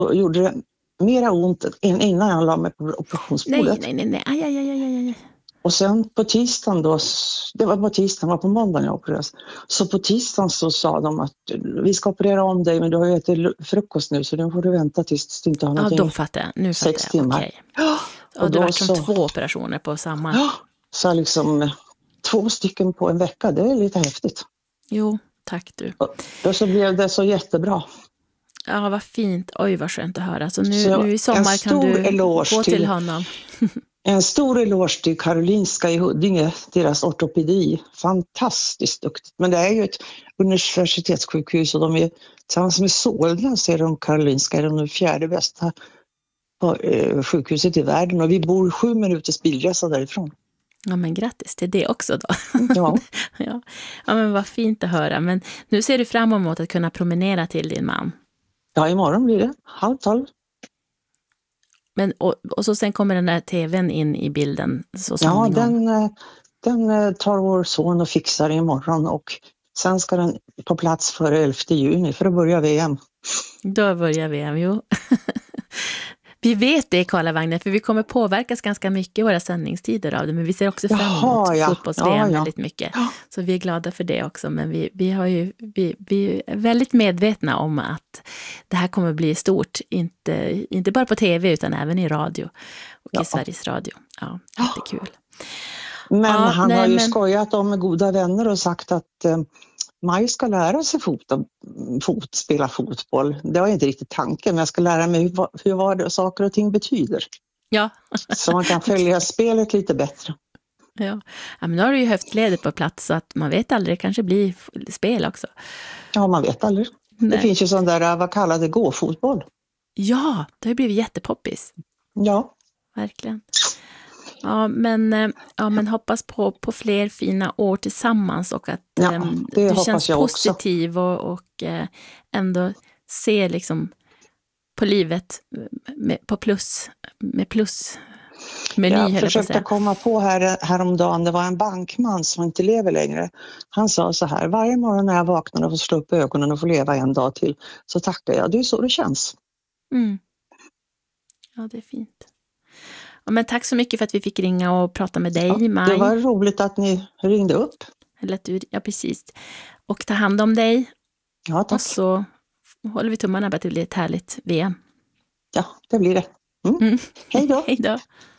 då gjorde det mera ont än innan jag la mig på operationsbordet. Nej. Aj. Och sen på tisdagen då, det var på tisdagen, var på måndagen jag opererades. Så på tisdagen så sa de att vi ska operera om dig, men du har ju ätit frukost nu så nu får du vänta tills du inte har någonting. Ja, då fattar jag. Nu fattar 6 jag. timmar. Okej. Ja, Ja, det var som 2 operationer på samma. Ja, så liksom 2 stycken på en vecka, det är lite häftigt. Jo, tack du. Och så blev det så jättebra. Ja, vad fint. Oj, vad skönt att höra. Så nu i sommar kan du gå till honom. En stor eloge till Karolinska i Huddinge, deras ortopedi. Fantastiskt duktigt. Men det är ju ett universitetssjukhus och de är tillsammans med Solna så är de Karolinska är de 4:e bästa sjukhuset i världen och vi bor 7 minuters bilresa därifrån. Ja, men grattis till det också då. Ja. Ja, men vad fint att höra. Men nu ser du fram emot att kunna promenera till din man. Ja, imorgon blir det 11:30. Men, och så sen kommer den där tvn in i bilden så småningom. Ja, den tar vår son och fixar imorgon och sen ska den på plats före 11 juni för att börja VM. Då börjar VM, jo. Vi vet det, Karlavagnen, för vi kommer påverkas ganska mycket i våra sändningstider av det, men vi ser också fram emot fotbolls-VM väldigt mycket. Ja. Så vi är glada för det också, men vi är väldigt medvetna om att det här kommer bli stort, inte bara på tv utan även i radio och i Sveriges Radio. Ja, jättekul. Men han har ju skojat om med goda vänner och sagt att Maj ska lära sig spela fotboll. Det var inte riktigt tanken, men jag ska lära mig hur saker och ting betyder. Ja. Så man kan följa spelet lite bättre. Ja, men nu har du ju höftledet på plats så att man vet aldrig, det kanske blir spel också. Ja, man vet aldrig. Nej. Det finns ju sån där, vad kallar det, gåfotboll. Ja, det har blivit jättepoppis. Ja. Verkligen. Ja, men hoppas på fler fina år tillsammans och att du känns positiv och ändå ser liksom på livet med plus meny. Jag försökte komma på häromdagen, det var en bankman som inte lever längre. Han sa så här: varje morgon när jag vaknar och får slå upp ögonen och får leva en dag till så tackar jag. Det är så det känns. Mm. Ja, det är fint. Ja, men tack så mycket för att vi fick ringa och prata med dig, Maj. Det var roligt att ni ringde upp. Ja, precis. Och ta hand om dig. Ja, tack. Och så håller vi tummarna på att det blir ett härligt VM. Ja, det blir det. Hej då. Hej då.